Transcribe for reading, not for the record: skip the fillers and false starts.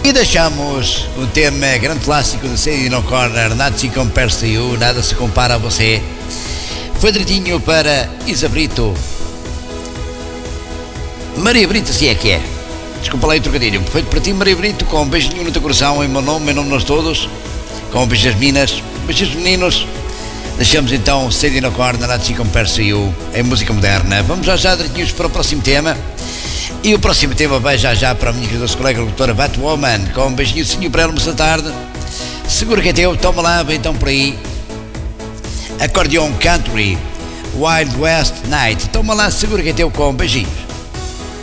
E deixamos um tema grande clássico de Sadie No Corner, Nada se compara a you, nada se compara a você. Foi direitinho para Isa Brito. Maria Brito, assim é que é. Desculpa lá o trocadilho. Feito para ti, Maria Brito, com um beijinho no teu coração, em meu nome de nós todos. Com beijos meninas, beijos meninos. Deixamos então Sadie No Corner, Nada se compara a you, em música moderna. Vamos já direitinhos para o próximo tema. E o próximo tema vai já para a minha querida colega doutora Batwoman, com um beijinho para ela nessa tarde. Segura que é teu, toma lá, vem então por aí. Acordeon Country, Wild West Night. Toma lá, segura que é teu, com beijinhos.